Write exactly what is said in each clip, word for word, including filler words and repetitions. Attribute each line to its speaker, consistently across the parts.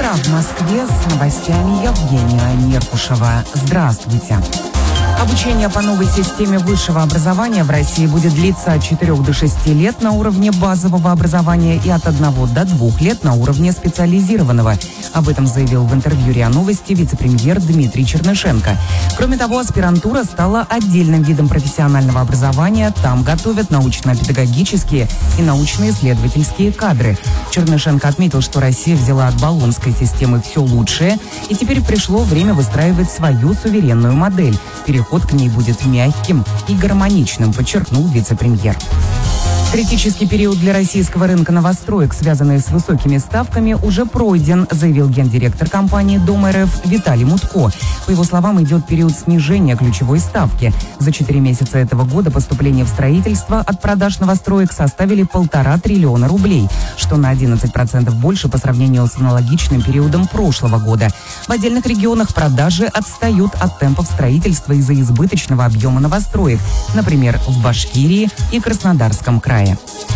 Speaker 1: утро в Москве, с новостями Евгения Меркушева. Здравствуйте. Обучение по новой системе высшего образования в России будет длиться от четырёх до шести лет на уровне базового образования и от одного до двух лет на уровне специализированного. Об этом заявил в интервью РИА Новости вице-премьер Дмитрий Чернышенко. Кроме того, аспирантура стала отдельным видом профессионального образования. Там готовят научно-педагогические и научно-исследовательские кадры. Чернышенко отметил, что Россия взяла от болонской системы все лучшее, и теперь пришло время выстраивать свою суверенную модель. Переход к ней будет мягким и гармоничным, подчеркнул вице-премьер. Критический период для российского рынка новостроек, связанный с высокими ставками, уже пройден, заявил гендиректор компании Дом эр эф Виталий Мутко. По его словам, идет период снижения ключевой ставки. За четыре месяца этого года поступления в строительство от продаж новостроек составили полтора триллиона рублей, что на одиннадцать процентов больше по сравнению с аналогичным периодом прошлого года. В отдельных регионах продажи отстают от темпов строительства из-за избыточного объема новостроек, например, в Башкирии и Краснодарском крае.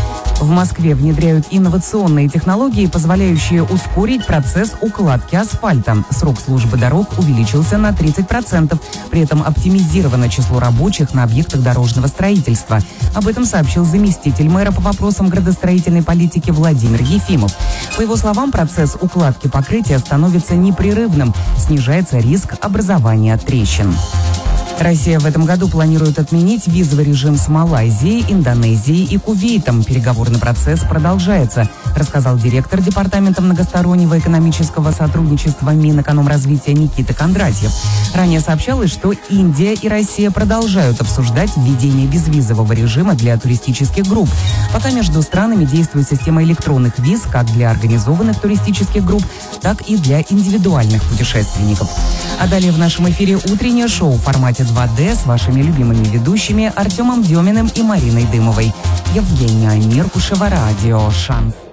Speaker 1: В Москве внедряют инновационные технологии, позволяющие ускорить процесс укладки асфальта. Срок службы дорог увеличился на тридцать процентов. При этом оптимизировано число рабочих на объектах дорожного строительства. Об этом сообщил заместитель мэра по вопросам градостроительной политики Владимир Ефимов. По его словам, процесс укладки покрытия становится непрерывным. Снижается риск образования трещин. Россия в этом году планирует отменить визовый режим с Малайзией, Индонезией и Кувейтом. Переговорный процесс продолжается, рассказал директор Департамента многостороннего экономического сотрудничества Минэкономразвития Никита Кондратьев. Ранее сообщалось, что Индия и Россия продолжают обсуждать введение безвизового режима для туристических групп. Пока между странами действует система электронных виз как для организованных туристических групп, так и для индивидуальных путешественников. А далее в нашем эфире утреннее шоу в формате два дэ с вашими любимыми ведущими Артемом Деминым и Мариной Дымовой. Евгения Меркушева, радио «Шанс».